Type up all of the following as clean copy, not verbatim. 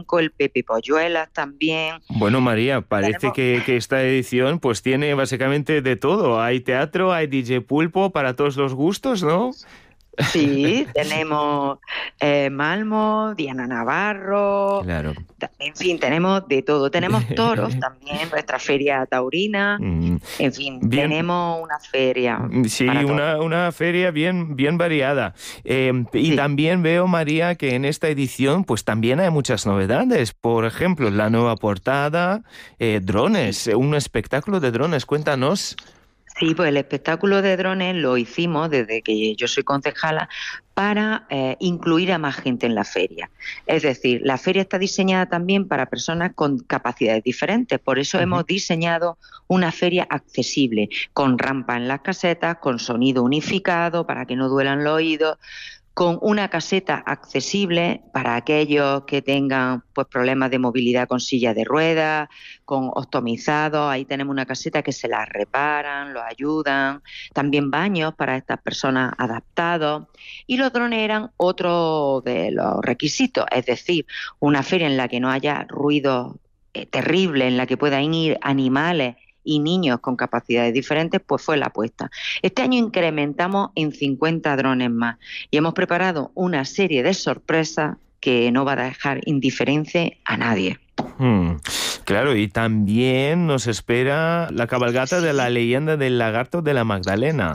flamenco, el Pepe Polluelas también. Bueno, María, parece que esta edición pues tiene básicamente de todo. Hay teatro, hay DJ Pulpo para todos los gustos, ¿no? Sí, tenemos Malmo, Diana Navarro, Claro. en fin, tenemos de todo. Tenemos toros también, nuestra feria taurina, en fin, Bien. tenemos una feria. Sí, para todos. una feria bien variada. Y Sí. también veo, María, que en esta edición pues también hay muchas novedades. Por ejemplo, la nueva portada, drones, un espectáculo de drones. Cuéntanos. Sí, pues el espectáculo de drones lo hicimos desde que yo soy concejala para incluir a más gente en la feria. Es decir, la feria está diseñada también para personas con capacidades diferentes. Por eso hemos diseñado una feria accesible, con rampa en las casetas, con sonido unificado para que no duelan los oídos, con una caseta accesible para aquellos que tengan pues problemas de movilidad con silla de ruedas, con ostomizados. Ahí tenemos una caseta que se las reparan, los ayudan. También baños para estas personas adaptados. Y los drones eran otro de los requisitos, es decir, una feria en la que no haya ruido terrible, en la que puedan ir animales y niños con capacidades diferentes, pues fue la apuesta. Este año incrementamos en 50 drones más y hemos preparado una serie de sorpresas que no va a dejar indiferente a nadie. Claro, y también nos espera la cabalgata de la leyenda del lagarto de la Magdalena.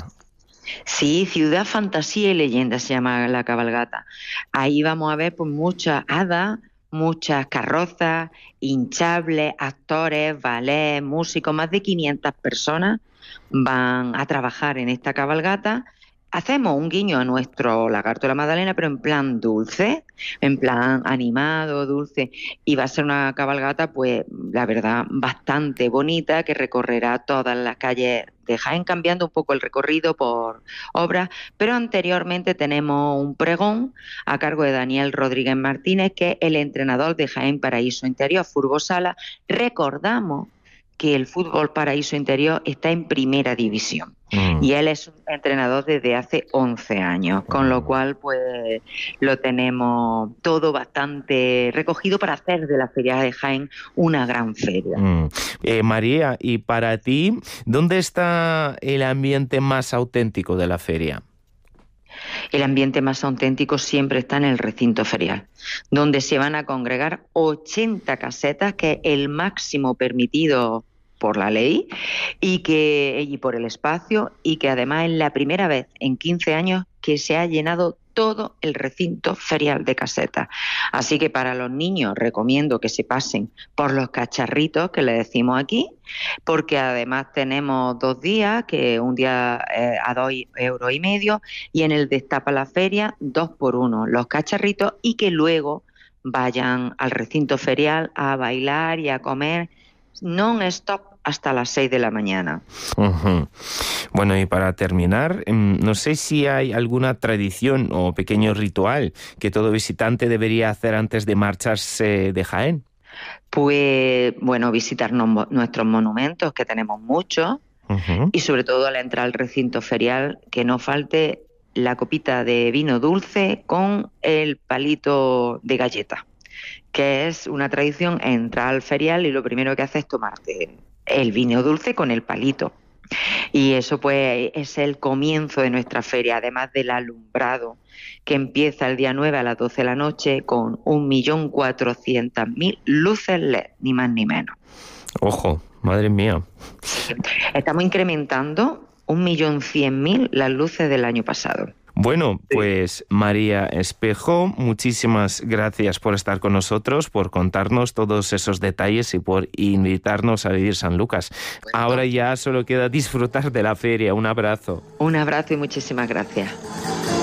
Sí, Ciudad, Fantasía y Leyenda se llama la cabalgata. Ahí vamos a ver pues muchas hadas, muchas carrozas, hinchables, actores, ballet, músicos, más de 500 personas van a trabajar en esta cabalgata. Hacemos un guiño a nuestro lagarto de la Magdalena, pero en plan dulce, en plan animado, dulce. Y va a ser una cabalgata, pues, la verdad, bastante bonita, que recorrerá todas las calles de Jaén, cambiando un poco el recorrido por obras. Pero anteriormente tenemos un pregón a cargo de Daniel Rodríguez Martínez, que es el entrenador de Jaén Paraíso Interior, Fútbol Sala. Recordamos que el Fútbol Paraíso Interior está en primera división. Y él es un entrenador desde hace 11 años, con lo cual pues lo tenemos todo bastante recogido para hacer de la Feria de Jaén una gran feria. María, y para ti, ¿dónde está el ambiente más auténtico de la feria? El ambiente más auténtico siempre está en el recinto ferial, donde se van a congregar 80 casetas, que es el máximo permitido por la ley y por el espacio, y que además es la primera vez en 15 años que se ha llenado todo el recinto ferial de casetas. Así que para los niños recomiendo que se pasen por los cacharritos, que le decimos aquí, porque además tenemos 2 días, que un día a 2,5 € y en el Destapa la Feria 2 por 1, los cacharritos, y que luego vayan al recinto ferial a bailar y a comer non-stop hasta las 6 de la mañana. Bueno, y para terminar, no sé si hay alguna tradición o pequeño ritual que todo visitante debería hacer antes de marcharse de Jaén. Pues, bueno, visitar nuestros monumentos, que tenemos muchos, y sobre todo al entrar al recinto ferial, que no falte la copita de vino dulce con el palito de galleta, que es una tradición. Entrar al ferial y lo primero que hace es tomarte el vino dulce con el palito. Y eso pues es el comienzo de nuestra feria, además del alumbrado, que empieza el día 9 a las 12 de la noche con 1.400.000 luces LED, ni más ni menos. Ojo, madre mía. Estamos incrementando 1.100.000 las luces del año pasado. Bueno, pues María Espejo, muchísimas gracias por estar con nosotros, por contarnos todos esos detalles y por invitarnos a vivir San Lucas. Ahora ya solo queda disfrutar de la feria. Un abrazo. Un abrazo y muchísimas gracias.